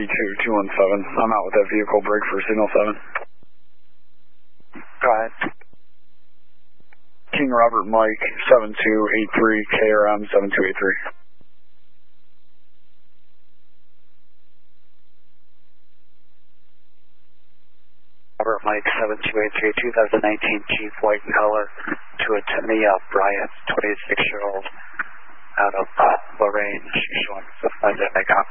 217. I'm out with that vehicle, break for signal 7. Go ahead. King Robert Mike 7283, KRM 7283. Robert Mike 7283, 2019 Jeep white in color to a Timmy Bryant, 26-year-old, out of Lorraine, showing 5 copy.